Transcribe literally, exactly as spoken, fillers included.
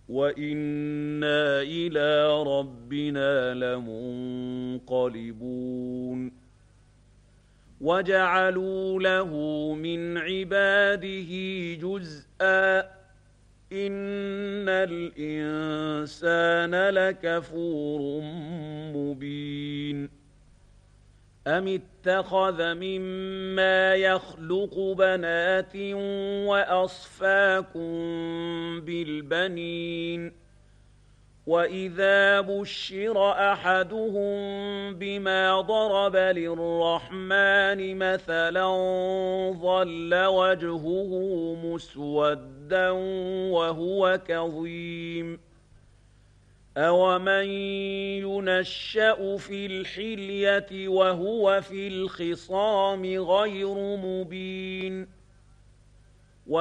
وإنا إلى ربنا لمنقلبون وجعلوا له من عباده جزءا إن الإنسان لكفور مبين أم اتخذ مما يخلق بنات وأصفاكم بالبنين وإذا بشر أحدهم بما ضرب للرحمن مثلا ظل وجهه مسودا وهو كظيم أومن ينشأ في الحلية وهو في الخصام غير مبين